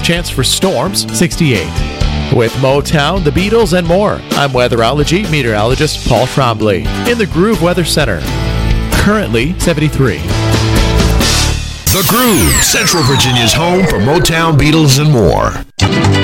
Chance for storms, 68. With Motown, the Beatles, and more, I'm weatherology meteorologist Paul Trombley in the Groove Weather Center. Currently 73. The Groove, Central Virginia's home for Motown, Beatles, and more.